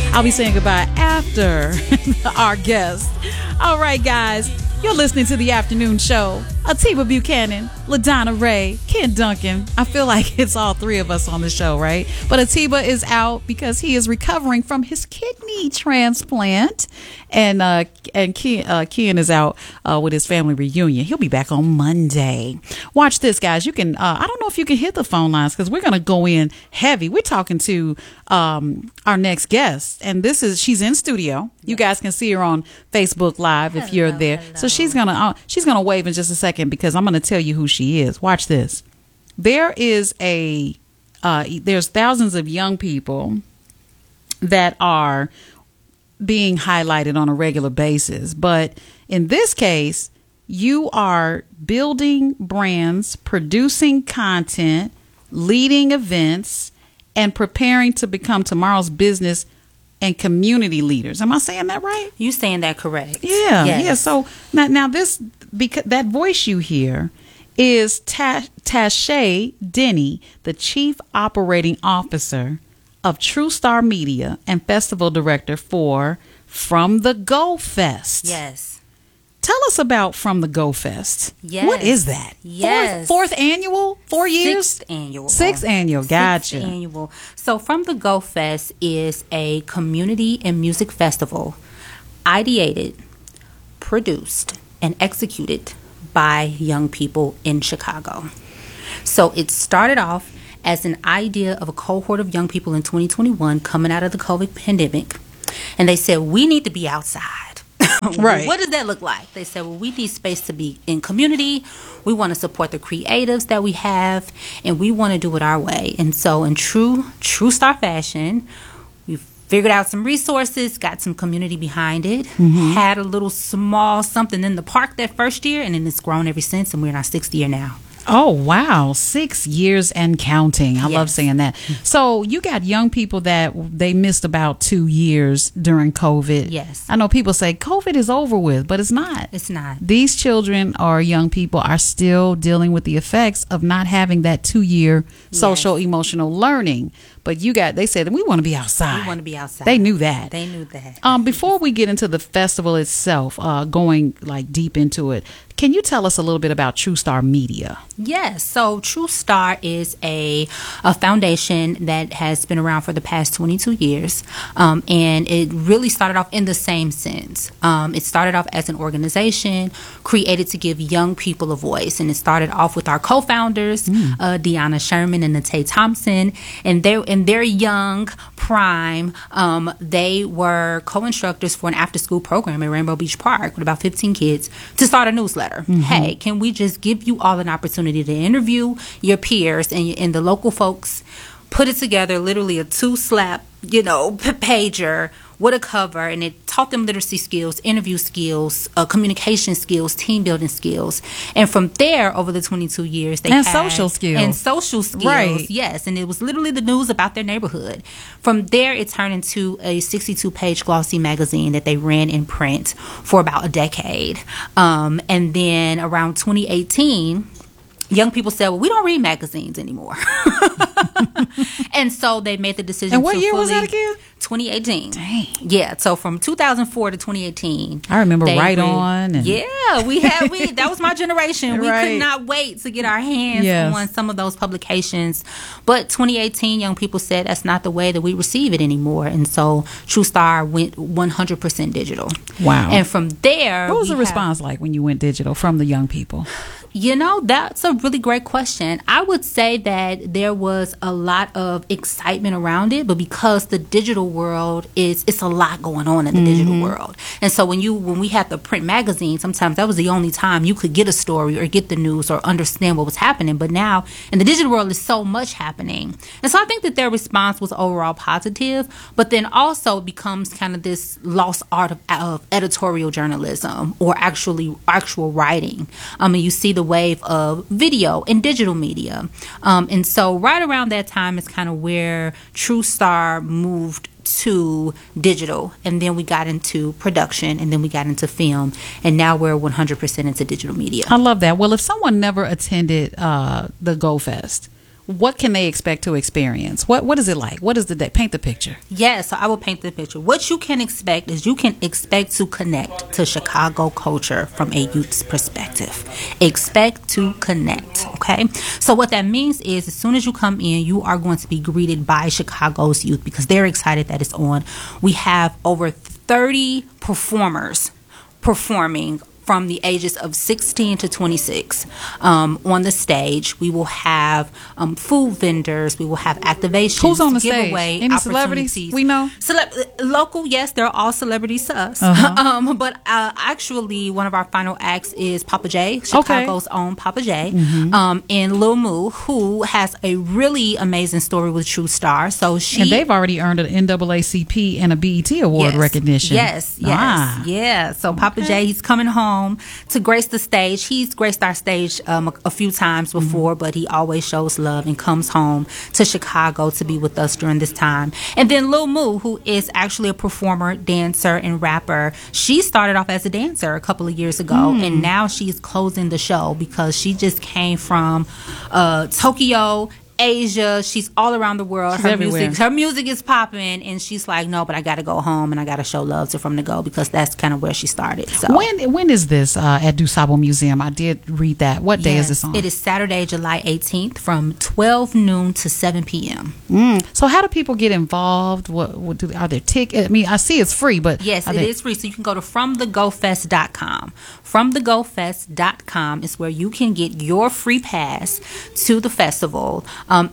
I'll be saying goodbye after our guest. All right, guys. You're listening to The Afternoon Show. Atiba Buchanan, LaDonna Ray, Ken Duncan. I feel like it's all three of us on the show, right? But Atiba is out because he is recovering from his kidney transplant. And Ken is out with his family reunion. He'll be back on Monday. Watch this, guys. You can, I don't know if you can hit the phone lines because we're going to go in heavy. We're talking to our next guest. And she's in studio. You guys can see her on Facebook Live if you're there. Hello. So she's gonna wave in just a second because I'm gonna tell you who she is. Watch this. There's thousands of young people that are being highlighted on a regular basis, but in this case, you are building brands, producing content, leading events, and preparing to become tomorrow's business and community leaders. Am I saying that right? You saying that correct? Yeah, yes. yeah. So now this, because that voice you hear is Tashay Denny, the Chief Operating Officer of True Star Media and Festival Director for From the Go Fest. Yes. Tell us about From the Go Fest. Yes. What is that? Yes. Fourth annual? 4 years? Sixth annual. Gotcha. Sixth annual. So From the Go Fest is a community and music festival ideated, produced, and executed by young people in Chicago. So it started off as an idea of a cohort of young people in 2021 coming out of the COVID pandemic. And they said, we need to be outside. Right. What does that look like? They said, well, we need space to be in community. We want to support the creatives that we have, and we want to do it our way. And so in true Star fashion, we figured out some resources, got some community behind it, had a little small something in the park that first year, and then it's grown ever since, and we're in our 6th year now. Oh, wow. 6 years and counting. I love Yes. saying that. So you got young people that they missed about 2 years during COVID. Yes. I know people say COVID is over with, but it's not. It's not. These children or young people are still dealing with the effects of not having that 2-year social emotional learning. But they said, we want to be outside. We want to be outside. They knew that. They knew that. Before we get into the festival itself, going like deep into it, can you tell us a little bit about True Star Media? Yes. So True Star is a foundation that has been around for the past 22 years. And it really started off in the same sense. It started off as an organization created to give young people a voice. And it started off with our co-founders, Deanna Sherman and Natay Thompson. And in their young prime, they were co-instructors for an after-school program at Rainbow Beach Park with about 15 kids to start a newsletter. Hey, can we just give you all an opportunity to interview your peers and the local folks, put it together, literally a 2-slap, pager with a cover, and it taught them literacy skills, interview skills, communication skills, team building skills. And from there, over the 22 years, they And had social skills. And social skills, Right. yes. And it was literally the news about their neighborhood. From there, it turned into a 62-page glossy magazine that they ran in print for about a decade. And then around 2018, young people said, well, we don't read magazines anymore. And so they made the decision. And what year was that again? 2018. Dang. Yeah, so from 2004 to 2018. I remember Right On. And Yeah, that was my generation. We Right. could not wait to get our hands Yes. on some of those publications. But 2018, young people said that's not the way that we receive it anymore. And so True Star went 100% digital. Wow. And from there, what was we the response like when you went digital from the young people? That's a really great question. I would say that there was a lot of excitement around it, but because the digital world it's a lot going on in the digital world. And so when we had the print magazine, sometimes that was the only time you could get a story or get the news or understand what was happening. But now in the digital world, there's so much happening. And so I think that their response was overall positive, but then also it becomes kind of this lost art of editorial journalism or actual writing. And you see the wave of video and digital media. And so right around that time is kind of where True Star moved to digital, and then we got into production, and then we got into film, and now we're 100% into digital media. I love that. Well, if someone never attended the Go Fest, what can they expect to experience? What is it like? What is the day? Paint the picture. Yeah, so I will paint the picture. What you can expect is you can expect to connect to Chicago culture from a youth's perspective. Expect to connect, okay? So what that means is as soon as you come in, you are going to be greeted by Chicago's youth because they're excited that it's on. We have over 30 performers performing from the ages of 16 to 26 on the stage. We will have food vendors. We will have activations. Who's on the giveaway stage? Any celebrities we know? Local, yes, they're all celebrities to us. But actually, one of our final acts is Papa J, Chicago's own Papa J, and Lil Moo, who has a really amazing story with True Star. So and they've already earned an NAACP and a BET Award recognition. Yes. Yeah. So Papa J, he's coming home to grace the stage. He's graced our stage a few times before, but he always shows love and comes home to Chicago to be with us during this time. And then Lil Moo, who is actually a performer, dancer, and rapper. She started off as a dancer a couple of years ago, and now she's closing the show because she just came from Tokyo, Asia. She's all around the world. Her music is popping, and she's like, no, but I got to go home and I got to show love to From the Go because that's kind of where she started. So when is this at DuSable Museum? I did read that. What day is this on? It is Saturday, July 18th from 12 noon to 7 p.m. So how do people get involved? Are there tickets? I mean, I see it's free, but yes, it is free. So you can go to FromTheGoFest.com. FromTheGoFest.com is where you can get your free pass to the festival.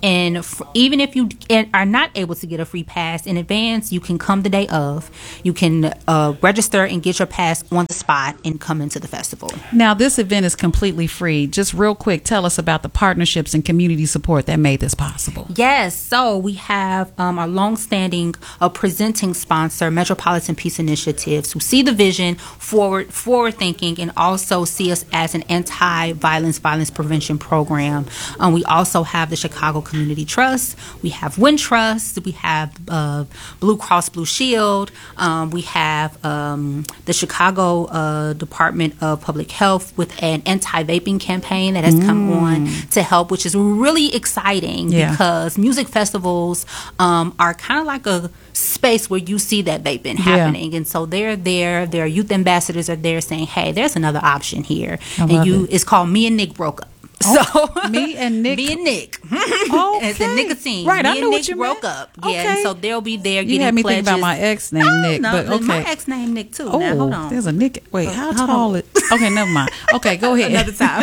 Even if you are not able to get a free pass in advance, you can come the day of. You can register and get your pass on the spot and come into the festival. Now, this event is completely free. Just real quick, tell us about the partnerships and community support that made this possible. Yes, so we have our longstanding presenting sponsor, Metropolitan Peace Initiatives, who see the vision, forward thinking, and also see us as an anti-violence prevention program. We also have the Chicago Community Trust. We have Wintrust. We have Blue Cross Blue Shield. We have the Chicago Department of Public Health with an anti-vaping campaign that has come on to help, which is really exciting because music festivals are kind of like a space where you see that vaping happening, and so they're there. Their youth ambassadors are there saying, "Hey, there's another option here." It's called Me and Nick Broke Up. So me and Nick. Okay. It's the nicotine. Right, me I know and what Nick you broke meant. up. Okay. Yeah, and so they'll be there getting You had me pledges. thinking about my ex named Nick, but okay. My ex named Nick too. Oh, now, hold on. There's a Nick. Wait, how tall it? Okay, never mind. Okay, go ahead. Another time.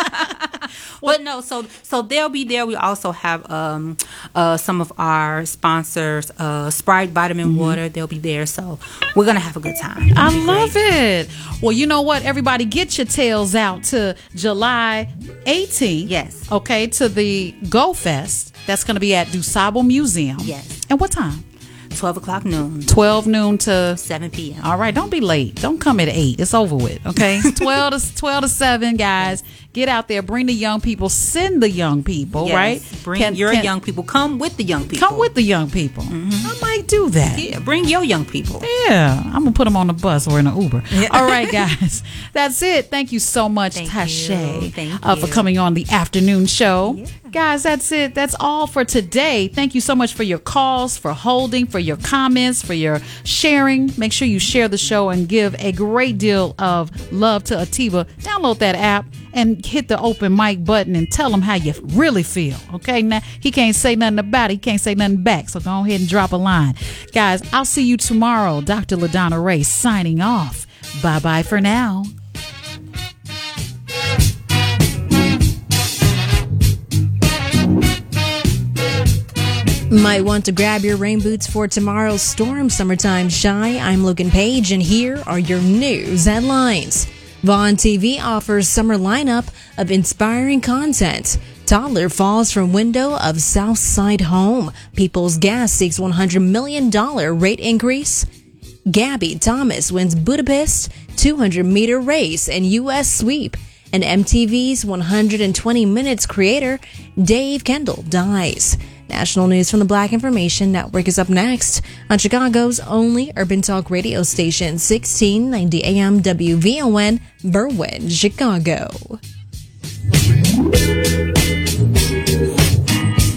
But no, so they'll be there. We also have some of our sponsors, Sprite Vitamin Water. They'll be there, so we're gonna have a good time. I love it. Well, you know what? Everybody, get your tails out to July 18th. Yes. Okay, to the Go Fest. That's going to be at DuSable Museum. Yes. And what time? 12 o'clock noon. 12 noon to 7 p.m. All right, don't be late. Don't come at 8. It's over with, okay? 12 to 7, guys. Get out there. Bring the young people. Send the young people, right? Bring your young people. Come with the young people. Come with the young people. I might do that. Yeah, bring your young people. Yeah, I'm going to put them on the bus or in an Uber. Yeah. All right, guys. That's it. Thank you so much, Tashay, for coming on the afternoon show. Yeah. Guys, that's it. That's all for today. Thank you so much for your calls, for holding, for your comments, for your sharing. Make sure you share the show and give a great deal of love to Atiba. Download that app and hit the open mic button and tell him how you really feel. Okay, now he can't say nothing about it. He can't say nothing back. So go ahead and drop a line. Guys, I'll see you tomorrow. Dr. LaDonna Ray signing off. Bye-bye for now. Might want to grab your rain boots for tomorrow's storm. Summertime Shy. I'm Logan Page, and here are your news headlines. Vaughn TV offers summer lineup of inspiring content. Toddler falls from window of South Side home. People's Gas seeks $100 million rate increase. Gabby Thomas wins Budapest 200-meter race and U.S. sweep. And MTV's 120 Minutes creator Dave Kendall dies. National news from the Black Information Network is up next on Chicago's only urban talk radio station, 1690 AM WVON, Berwyn, Chicago.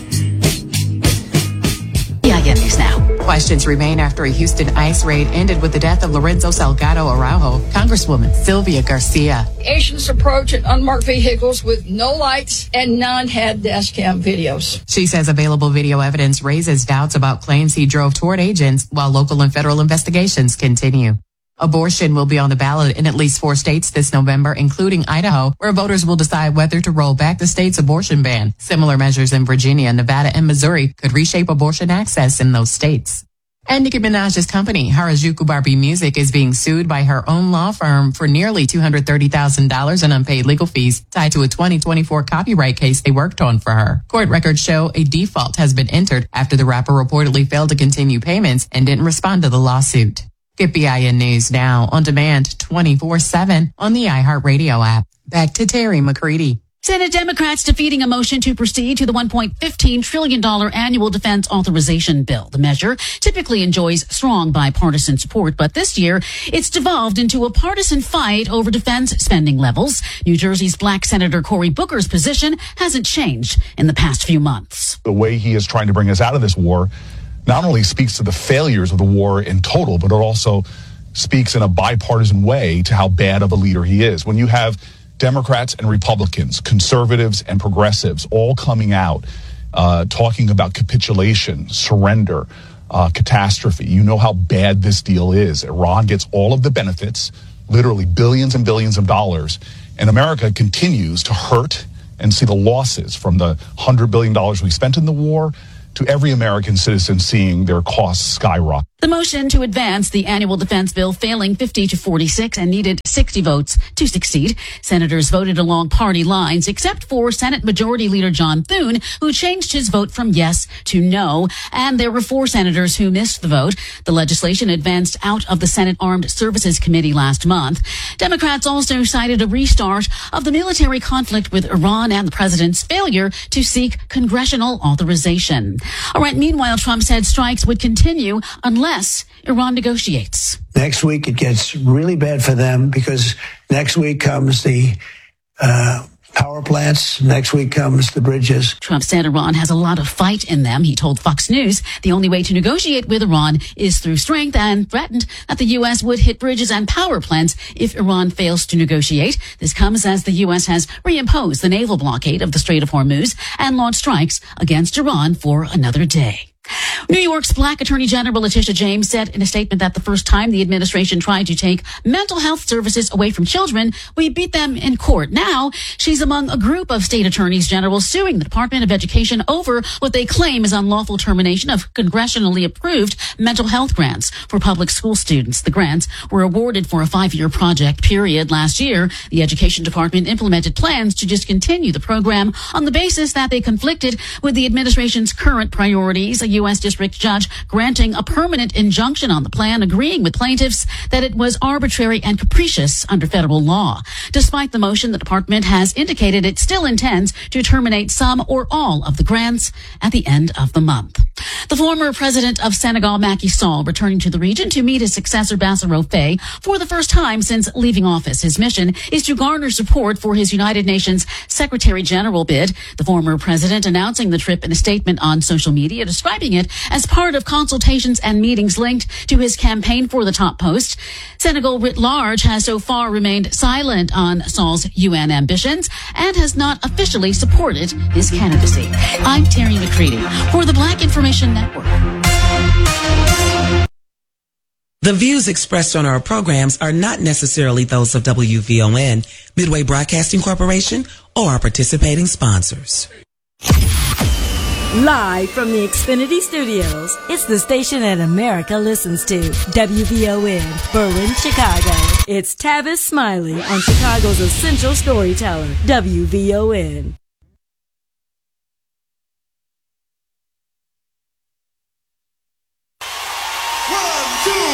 Questions remain after a Houston ICE raid ended with the death of Lorenzo Salgado Araujo. Congresswoman Sylvia Garcia. Asians approach in unmarked vehicles with no lights and none had dash cam videos. She says available video evidence raises doubts about claims he drove toward agents while local and federal investigations continue. Abortion will be on the ballot in at least 4 states this November, including Idaho, where voters will decide whether to roll back the state's abortion ban. Similar measures in Virginia, Nevada, and Missouri could reshape abortion access in those states. And Nicki Minaj's company, Harajuku Barbie Music, is being sued by her own law firm for nearly $230,000 in unpaid legal fees tied to a 2024 copyright case they worked on for her. Court records show a default has been entered after the rapper reportedly failed to continue payments and didn't respond to the lawsuit. Get BIN News now on demand 24/7 on the iHeartRadio app. Back to Terry McCready. Senate Democrats defeating a motion to proceed to the $1.15 trillion annual defense authorization bill. The measure typically enjoys strong bipartisan support, but this year it's devolved into a partisan fight over defense spending levels. New Jersey's Black Senator Cory Booker's position hasn't changed in the past few months. The way he is trying to bring us out of this war not only speaks to the failures of the war in total, but it also speaks in a bipartisan way to how bad of a leader he is. When you have Democrats and Republicans, conservatives and progressives all coming out talking about capitulation, surrender, catastrophe, you know how bad this deal is. Iran gets all of the benefits, literally billions and billions of dollars, and America continues to hurt and see the losses from the $100 billion we spent in the war to every American citizen seeing their costs skyrocket. The motion to advance the annual defense bill failing 50 to 46 and needed 60 votes to succeed. Senators voted along party lines, except for Senate Majority Leader John Thune, who changed his vote from yes to no. And there were 4 senators who missed the vote. The legislation advanced out of the Senate Armed Services Committee last month. Democrats also cited a restart of the military conflict with Iran and the president's failure to seek congressional authorization. All right. Meanwhile, Trump said strikes would continue unless Iran negotiates. Next week, it gets really bad for them because next week comes the power plants. Next week comes the bridges. Trump said Iran has a lot of fight in them. He told Fox News the only way to negotiate with Iran is through strength and threatened that the U.S. would hit bridges and power plants if Iran fails to negotiate. This comes as the U.S. has reimposed the naval blockade of the Strait of Hormuz and launched strikes against Iran for another day. New York's Black Attorney General Letitia James said in a statement that the first time the administration tried to take mental health services away from children, we beat them in court. Now, she's among a group of state attorneys general suing the Department of Education over what they claim is unlawful termination of congressionally approved mental health grants for public school students. The grants were awarded for a 5-year project period. Last year, the Education Department implemented plans to discontinue the program on the basis that they conflicted with the administration's current priorities. A U.S. district judge granting a permanent injunction on the plan, agreeing with plaintiffs that it was arbitrary and capricious under federal law. Despite the motion, the department has indicated it still intends to terminate some or all of the grants at the end of the month. The former president of Senegal, Macky Sall, returning to the region to meet his successor, Bassirou Faye, for the first time since leaving office. His mission is to garner support for his United Nations Secretary General bid. The former president announcing the trip in a statement on social media, describing it as part of consultations and meetings linked to his campaign for the top post. Senegal writ large has so far remained silent on Sall's UN ambitions and has not officially supported his candidacy. I'm Terry McCready for the Black Information Network. The views expressed on our programs are not necessarily those of WVON, Midway Broadcasting Corporation, or our participating sponsors. Live from the Xfinity Studios, it's the station that America listens to, WVON, Berlin, Chicago. It's Tavis Smiley on Chicago's essential storyteller, WVON.